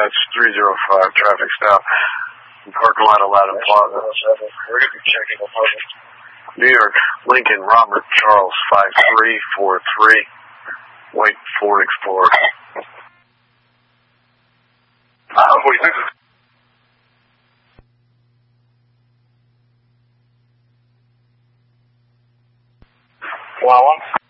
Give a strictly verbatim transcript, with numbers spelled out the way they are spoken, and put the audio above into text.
That's three zero five, traffic stop. Parking lot Aladdin Plaza. We're going to be checking apartments. New York, Lincoln, Robert, Charles, five three four three. White Ford Explorer. Uh, forty-six. Well,